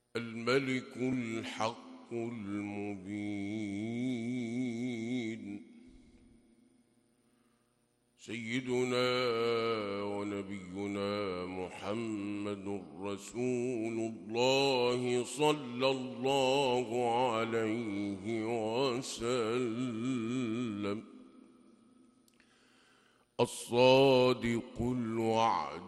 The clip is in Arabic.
الملك الحق المبين سيدنا ونبينا محمد رسول الله صلى الله عليه وسلم الصادق الوعد